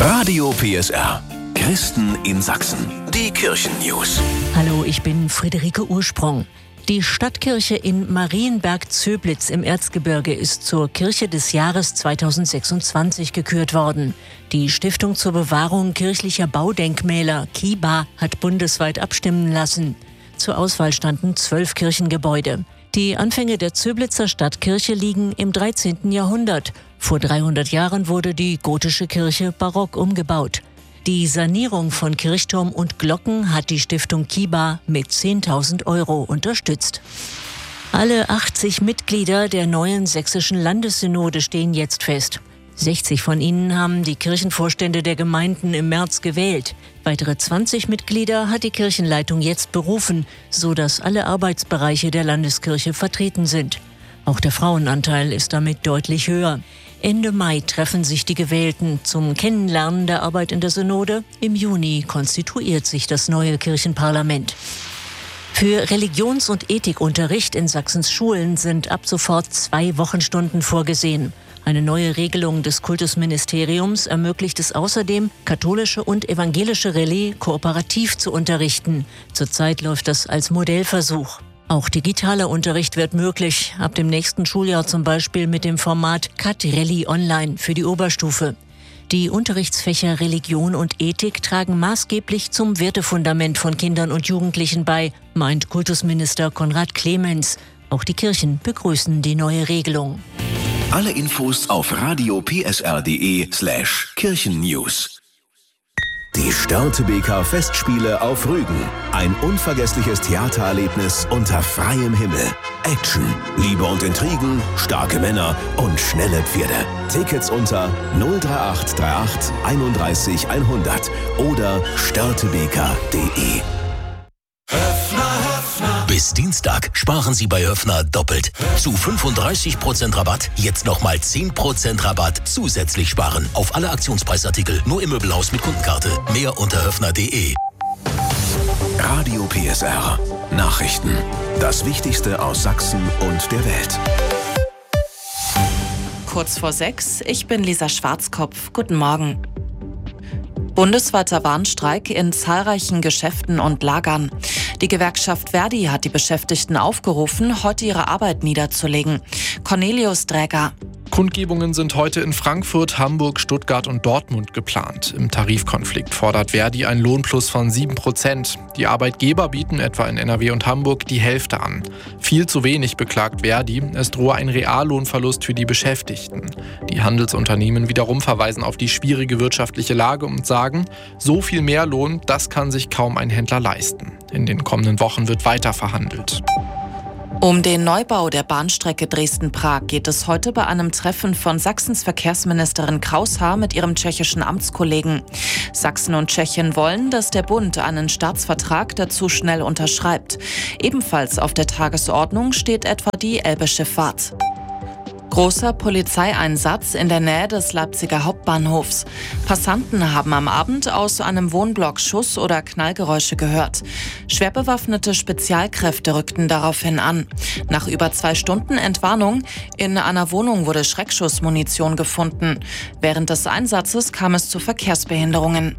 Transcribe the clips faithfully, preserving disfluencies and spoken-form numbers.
Radio P S R. Christen in Sachsen. Die Kirchen-News. Hallo, ich bin Friederike Ursprung. Die Stadtkirche in Marienberg-Zöblitz im Erzgebirge ist zur Kirche des Jahres zweitausendsechsundzwanzig gekürt worden. Die Stiftung zur Bewahrung kirchlicher Baudenkmäler, K I B A, hat bundesweit abstimmen lassen. Zur Auswahl standen zwölf Kirchengebäude. Die Anfänge der Zöblitzer Stadtkirche liegen im dreizehnten Jahrhundert. Vor dreihundert Jahren wurde die gotische Kirche barock umgebaut. Die Sanierung von Kirchturm und Glocken hat die Stiftung K I B A mit zehntausend Euro unterstützt. Alle achtzig Mitglieder der neuen sächsischen Landessynode stehen jetzt fest. sechzig von ihnen haben die Kirchenvorstände der Gemeinden im März gewählt. Weitere zwanzig Mitglieder hat die Kirchenleitung jetzt berufen, sodass alle Arbeitsbereiche der Landeskirche vertreten sind. Auch der Frauenanteil ist damit deutlich höher. Ende Mai treffen sich die Gewählten zum Kennenlernen der Arbeit in der Synode. Im Juni konstituiert sich das neue Kirchenparlament. Für Religions- und Ethikunterricht in Sachsens Schulen sind ab sofort zwei Wochenstunden vorgesehen. Eine neue Regelung des Kultusministeriums ermöglicht es außerdem, katholische und evangelische Rallye kooperativ zu unterrichten. Zurzeit läuft das als Modellversuch. Auch digitaler Unterricht wird möglich, ab dem nächsten Schuljahr zum Beispiel mit dem Format C A T-Rallye Online für die Oberstufe. Die Unterrichtsfächer Religion und Ethik tragen maßgeblich zum Wertefundament von Kindern und Jugendlichen bei, meint Kultusminister Konrad Clemens. Auch die Kirchen begrüßen die neue Regelung. Alle Infos auf radiopsr.de slash Kirchennews. Die Störtebeker Festspiele auf Rügen. Ein unvergessliches Theatererlebnis unter freiem Himmel. Action, Liebe und Intrigen, starke Männer und schnelle Pferde. Tickets unter null drei acht drei acht einunddreißig hundert oder störtebeker punkt de. Bis Dienstag sparen Sie bei Höffner doppelt. Zu fünfunddreißig Prozent Rabatt, jetzt nochmal zehn Prozent Rabatt zusätzlich sparen. Auf alle Aktionspreisartikel, nur im Möbelhaus mit Kundenkarte. Mehr unter höffner punkt de. Radio P S R. Nachrichten. Das Wichtigste aus Sachsen und der Welt. Kurz vor sechs, ich bin Lisa Schwarzkopf. Guten Morgen. Bundesweiter Warnstreik in zahlreichen Geschäften und Lagern. Die Gewerkschaft Verdi hat die Beschäftigten aufgerufen, heute ihre Arbeit niederzulegen. Cornelius Dräger. Kundgebungen sind heute in Frankfurt, Hamburg, Stuttgart und Dortmund geplant. Im Tarifkonflikt fordert Verdi einen Lohnplus von sieben Prozent. Die Arbeitgeber bieten etwa in N R W und Hamburg die Hälfte an. Viel zu wenig, beklagt Verdi. Es drohe ein Reallohnverlust für die Beschäftigten. Die Handelsunternehmen wiederum verweisen auf die schwierige wirtschaftliche Lage und sagen, so viel mehr Lohn, das kann sich kaum ein Händler leisten. In den kommenden Wochen wird weiter verhandelt. Um den Neubau der Bahnstrecke Dresden-Prag geht es heute bei einem Treffen von Sachsens Verkehrsministerin Kraushaar mit ihrem tschechischen Amtskollegen. Sachsen und Tschechien wollen, dass der Bund einen Staatsvertrag dazu schnell unterschreibt. Ebenfalls auf der Tagesordnung steht etwa die Elbe-Schifffahrt. Großer Polizeieinsatz in der Nähe des Leipziger Hauptbahnhofs. Passanten haben am Abend aus einem Wohnblock Schuss- oder Knallgeräusche gehört. Schwer bewaffnete Spezialkräfte rückten daraufhin an. Nach über zwei Stunden Entwarnung in einer Wohnung wurde Schreckschussmunition gefunden. Während des Einsatzes kam es zu Verkehrsbehinderungen.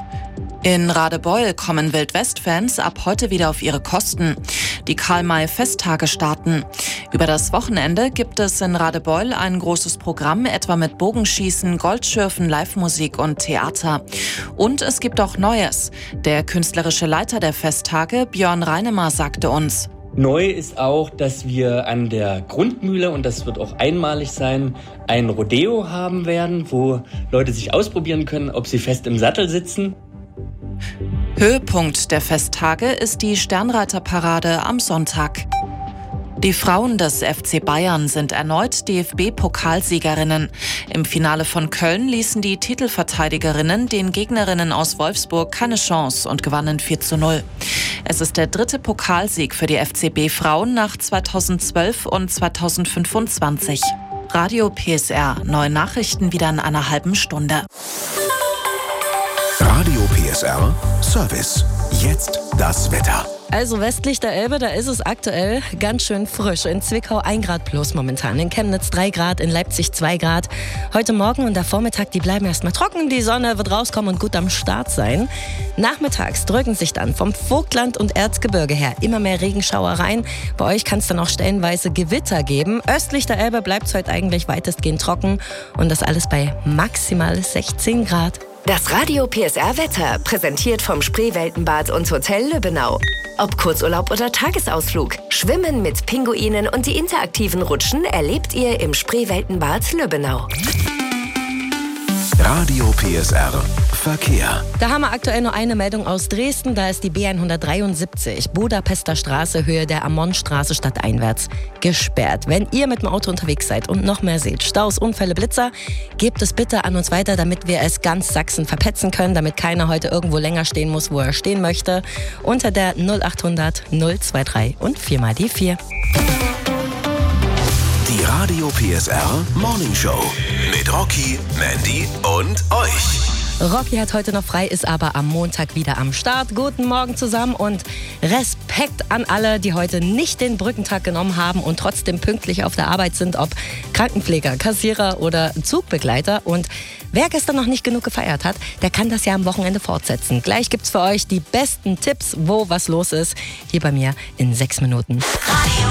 In Radebeul kommen Wildwest-Fans ab heute wieder auf ihre Kosten. Die Karl-May-Festtage starten. Über das Wochenende gibt es in Radebeul ein großes Programm, etwa mit Bogenschießen, Goldschürfen, Live-Musik und Theater. Und es gibt auch Neues. Der künstlerische Leiter der Festtage, Björn Reinemar, sagte uns: Neu ist auch, dass wir an der Grundmühle, und das wird auch einmalig sein, ein Rodeo haben werden, wo Leute sich ausprobieren können, ob sie fest im Sattel sitzen. Höhepunkt der Festtage ist die Sternreiterparade am Sonntag. Die Frauen des F C Bayern sind erneut D F B-Pokalsiegerinnen. Im Finale von Köln ließen die Titelverteidigerinnen den Gegnerinnen aus Wolfsburg keine Chance und gewannen vier zu null. Es ist der dritte Pokalsieg für die F C B-Frauen nach zweitausendzwölf und zweitausendfünfundzwanzig. Radio P S R, neue Nachrichten wieder in einer halben Stunde. Radio P S R Service. Jetzt das Wetter. Also westlich der Elbe, da ist es aktuell ganz schön frisch. In Zwickau ein Grad plus momentan, in Chemnitz drei Grad, in Leipzig zwei Grad. Heute Morgen und der Vormittag, die bleiben erstmal trocken. Die Sonne wird rauskommen und gut am Start sein. Nachmittags drücken sich dann vom Vogtland und Erzgebirge her immer mehr Regenschauer rein. Bei euch kann es dann auch stellenweise Gewitter geben. Östlich der Elbe bleibt es heute eigentlich weitestgehend trocken und das alles bei maximal sechzehn Grad. Das Radio P S R Wetter, präsentiert vom Spreeweltenbad und Hotel Lübbenau. Ob Kurzurlaub oder Tagesausflug, Schwimmen mit Pinguinen und die interaktiven Rutschen erlebt ihr im Spreeweltenbad Lübbenau. Radio P S R Verkehr. Da haben wir aktuell nur eine Meldung aus Dresden. Da ist die B hundertdreiundsiebzig, Budapester Straße, Höhe der Ammonstraße stadteinwärts, gesperrt. Wenn ihr mit dem Auto unterwegs seid und noch mehr seht, Staus, Unfälle, Blitzer, gebt es bitte an uns weiter, damit wir es ganz Sachsen verpetzen können, damit keiner heute irgendwo länger stehen muss, wo er stehen möchte. Unter der null achthundert null drei und viermal die vier. Die Radio P S R Morning Show mit Rocky, Mandy und euch. Rocky hat heute noch frei, ist aber am Montag wieder am Start. Guten Morgen zusammen und Respekt an alle, die heute nicht den Brückentag genommen haben und trotzdem pünktlich auf der Arbeit sind, ob Krankenpfleger, Kassierer oder Zugbegleiter. Und wer gestern noch nicht genug gefeiert hat, der kann das ja am Wochenende fortsetzen. Gleich gibt's für euch die besten Tipps, wo was los ist, hier bei mir in sechs Minuten. Radio